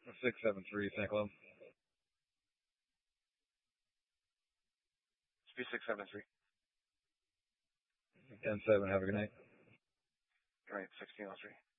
673 St. Cloud. It's B673. 10-7. Have a good night. All right, 1603.